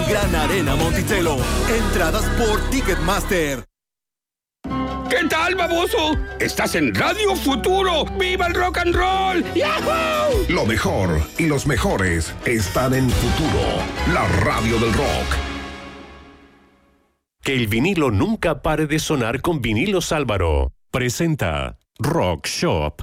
Gran Arena Monticello. Entradas por Ticketmaster. ¿Qué tal, baboso? Estás en Radio Futuro. ¡Viva el rock and roll! ¡Yahoo! Lo mejor y los mejores están en Futuro, la radio del rock. Que el vinilo nunca pare de sonar con Vinilos Álvaro. Presenta Rock Shop.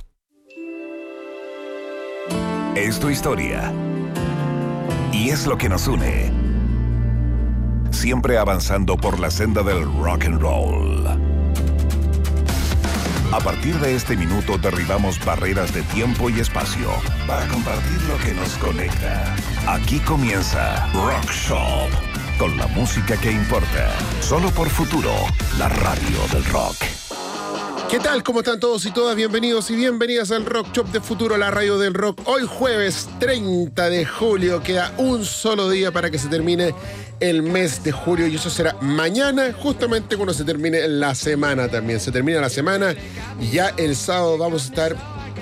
Es tu historia. Y es lo que nos une. Siempre avanzando por la senda del rock and roll. A partir de este minuto derribamos barreras de tiempo y espacio para compartir lo que nos conecta. Aquí comienza Rock Shop, con la música que importa. Solo por Futuro, la radio del rock. ¿Qué tal? ¿Cómo están todos y todas? Bienvenidos y bienvenidas al Rock Shop de Futuro, la radio del rock. Hoy jueves 30 de julio, queda un solo día para que se termine el mes de julio y eso será mañana, justamente cuando se termine la semana también. Se termina la semana y ya el sábado vamos a estar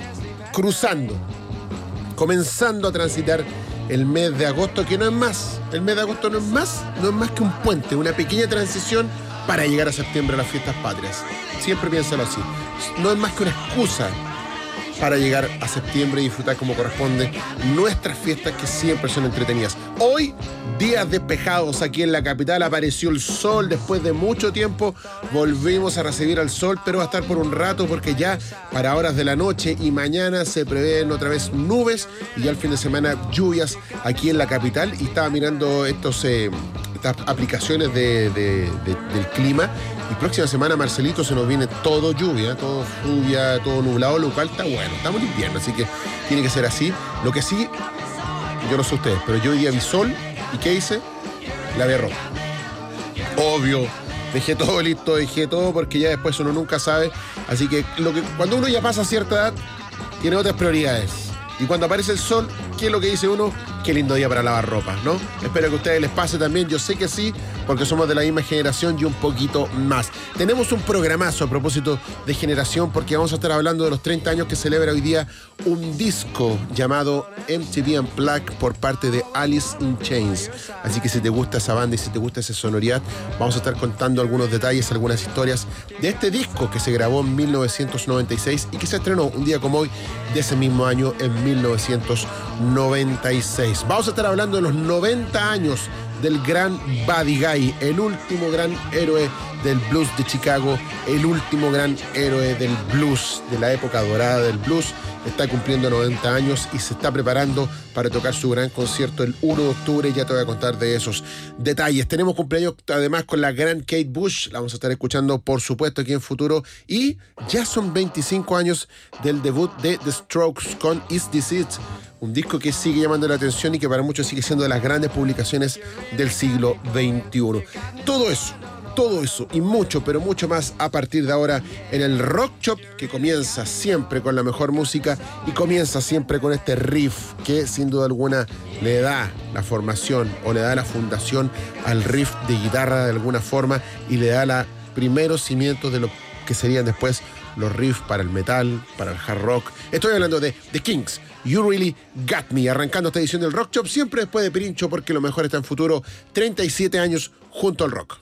comenzando a transitar el mes de agosto, que no es más. El mes de agosto no es más que un puente, una pequeña transición para llegar a septiembre a las fiestas patrias. Siempre piénsalo así. No es más que una excusa para llegar a septiembre y disfrutar como corresponde nuestras fiestas, que siempre son entretenidas. Hoy, días despejados aquí en la capital, apareció el sol después de mucho tiempo, volvimos a recibir al sol, pero va a estar por un rato porque ya para horas de la noche y mañana se prevén otra vez nubes y ya el fin de semana lluvias aquí en la capital. Y estaba mirando estas aplicaciones del clima. Y próxima semana, Marcelito, se nos viene todo lluvia, todo nublado, lo cual está bueno. Estamos en invierno, así que tiene que ser así. Lo que sí, yo no sé ustedes, pero yo hoy día vi sol, ¿y qué hice? Lavé ropa. Obvio, dejé todo listo, porque ya después uno nunca sabe. Así que cuando uno ya pasa cierta edad, tiene otras prioridades. Y cuando aparece el sol, ¿qué es lo que dice uno? Qué lindo día para lavar ropa, ¿no? Espero que a ustedes les pase también. Yo sé que sí, porque somos de la misma generación y un poquito más. Tenemos un programazo a propósito de generación, porque vamos a estar hablando de los 30 años que celebra hoy día un disco llamado MTV Unplugged por parte de Alice in Chains. Así que si te gusta esa banda y si te gusta esa sonoridad, vamos a estar contando algunos detalles, algunas historias de este disco que se grabó en 1996 y que se estrenó un día como hoy de ese mismo año, en 1996. Vamos a estar hablando de los 90 años del gran Buddy Guy, el último gran héroe del blues de Chicago, el último gran héroe del blues, de la época dorada del blues. Está cumpliendo 90 años y se está preparando para tocar su gran concierto el 1 de octubre. Ya te voy a contar de esos detalles. Tenemos cumpleaños además con la gran Kate Bush. La vamos a estar escuchando, por supuesto, aquí en Futuro. Y ya son 25 años del debut de The Strokes con Is This It? Un disco que sigue llamando la atención y que para muchos sigue siendo de las grandes publicaciones del siglo XXI. Todo eso y mucho, pero mucho más a partir de ahora en el Rock Shop, que comienza siempre con la mejor música y comienza siempre con este riff que sin duda alguna le da la formación o le da la fundación al riff de guitarra de alguna forma y le da los primeros cimientos de lo que serían después los riffs para el metal, para el hard rock. Estoy hablando de The Kings, You Really Got Me, arrancando esta edición del Rock Shop siempre después de Pirincho, porque lo mejor está en Futuro. 37 años junto al rock.